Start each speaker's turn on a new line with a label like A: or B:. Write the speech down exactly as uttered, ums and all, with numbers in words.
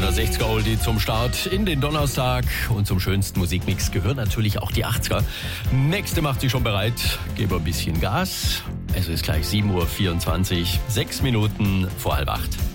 A: schöner sechziger-Oldie zum Start in den Donnerstag. Und zum schönsten Musikmix gehören natürlich auch die achtziger. Nächste macht sich schon bereit. Gebe ein bisschen Gas. Es ist gleich sieben Uhr vierundzwanzig, sechs Minuten vor halb acht.